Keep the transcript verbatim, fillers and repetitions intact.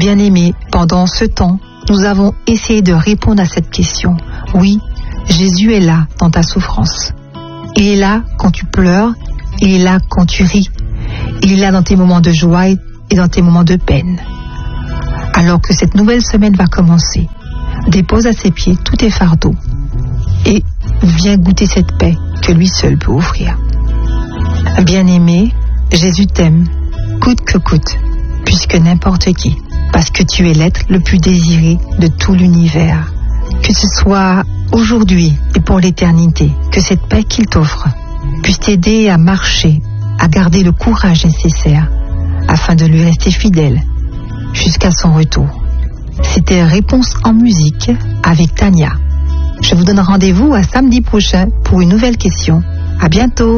Bien-aimés, pendant ce temps, nous avons essayé de répondre à cette question. Oui, Jésus est là dans ta souffrance. Il est là quand tu pleures, il est là quand tu ris. Il est là dans tes moments de joie et dans tes moments de peine. Alors que cette nouvelle semaine va commencer, dépose à ses pieds tous tes fardeaux et viens goûter cette paix que lui seul peut offrir. Bien-aimé, Jésus t'aime, coûte que coûte, puisque n'importe qui, parce que tu es l'être le plus désiré de tout l'univers. Que ce soit aujourd'hui et pour l'éternité, que cette paix qu'il t'offre puisse t'aider à marcher, à garder le courage nécessaire afin de lui rester fidèle jusqu'à son retour. C'était Réponse en musique avec Tania. Je vous donne rendez-vous à samedi prochain pour une nouvelle question. À bientôt.